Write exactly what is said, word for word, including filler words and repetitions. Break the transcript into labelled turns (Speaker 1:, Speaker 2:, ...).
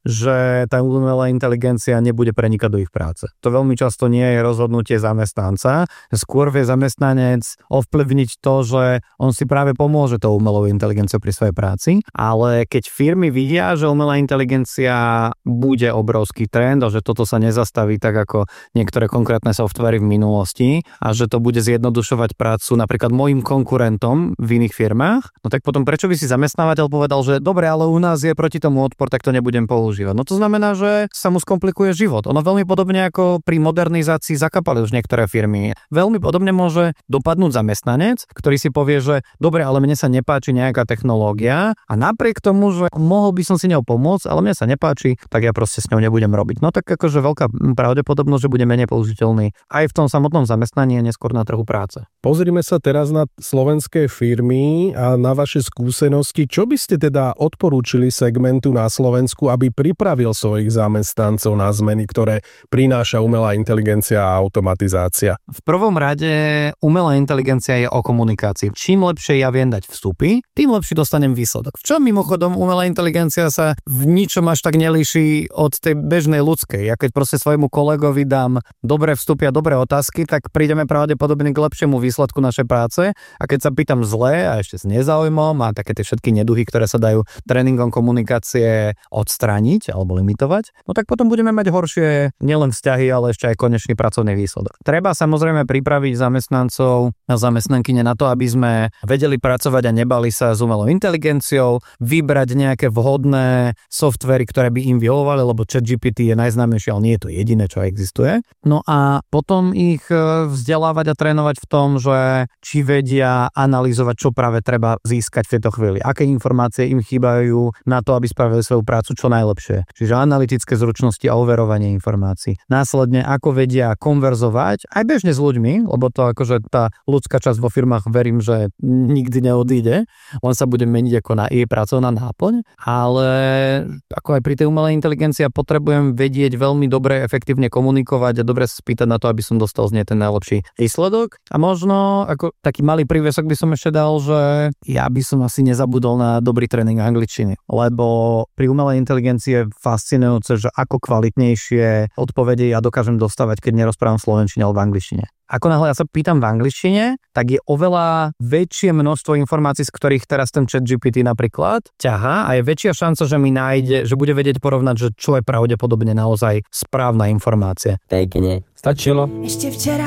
Speaker 1: že tá umelá inteligencia nebude prenikať do ich práce. To veľmi často nie je rozhodnutie zamestnanca. Skôr vie zamestnanec ovplyvniť to, že on si práve pomôže tou umelou inteligenciou pri svojej práci, ale keď firmy vidia, že umelá inteligencia bude obrovský trend a že toto sa nezastaví tak ako niektoré konkrétne softvery v minulosti a že to bude zjednodušovať prácu napríklad mojim konkurentom v iných firmách, no tak potom prečo by si zamestnávateľ povedal, že dobre, ale u nás je proti tomu odpor, tak to nebudem používať. No to znamená, že sa mu skomplikuje život. Ono veľmi podobne ako pri modernizácii zakapali už niektoré firmy. Veľmi podobne môže dopadnúť zamestnanec, ktorý si povie, že dobre, ale mne sa nepáči nejaká technológia a napriek tomu, že mohol by som si ňou pomôcť, ale mne sa nepáči, tak ja proste s ňou nebudem robiť. No tak akože veľká pravdepodobnosť, že bude menej použiteľný aj v tom samotnom zamestnaní a neskôr na trhu práce.
Speaker 2: Pozrime sa teraz na slovenské firmy a na vaše skúsenosti. Čo by ste teda odporúčili segmentu na Slovensku, aby pripravil svojich zamestnancov na zmeny, ktoré prináša umelá inteligencia a automatizácia?
Speaker 1: V prvom rade umelá inteligencia je o komunikácii. Čím lepšie ja viem dať vstupy, tým lepšie dostanem výsledok. V čom mimochodom umelá inteligencia sa v ničom až tak nelíši od tej bežnej ľudskej. Ja keď proste svojmu kolegovi dám dobré vstupy a dobré otázky, tak prídeme pravdepodobne k lepšiemu výsledku našej práce. A keď sa pýtam zle a ešte s nezáujmom a také tie všetky neduhy, ktoré sa dajú tréningom komunikácie odstrániť alebo limitovať, no tak potom budeme mať horšie nielen vzťahy, ale ešte aj konečný pracovný výsledok. Treba samozrejme pripraviť zamestnancov a zamestnankyne na to, aby sme vedeli pracovať a nebali sa s umelou inteligenciou, vybrať nejaké vhodné softvery, ktoré by im vyhovovali, lebo ChatGPT je najznámejšie, ale nie je to jediné, čo existuje. No a potom ich vzdelávať a trénovať v tom, že či vedia analyzovať, čo práve treba získať v tejto chvíli, aké informácie im chýbajú na to, aby spravili svoju prácu čo najlepšie. Čiže analytické zručnosti a overovanie informácií. Následne, ako vedia konverzovať aj bežne s ľuďmi, lebo to akože tá ľudská časť vo firmách verím, že nikdy neodíde, len sa bude meniť ako na jej pracovná náplň, ale ako aj pri tej umelej inteligencii potrebujem vedieť veľmi dobre, efektívne komunikovať a dobre sa spýtať na to, aby som dostal z nej ten najlepší výsledok. A možno ako taký malý prívesok by som ešte dal, že ja by som asi nezabudol na dobrý tréning angličtiny, lebo pri umelej inteligencii je fascinujúce, že ako kvalitnejšie odpovede ja dokážem dostávať, keď nerozprávam v slovenčine alebo v angličtine. Ako náhle ja sa pýtam v angličtine, tak je oveľa väčšie množstvo informácií, z ktorých teraz ten ChatGPT napríklad ťahá a je väčšia šanca, že mi nájde, že bude vedieť porovnať, že čo je pravdepodobne naozaj správna informácia.
Speaker 3: Pekne. Stačilo.
Speaker 4: Ešte včera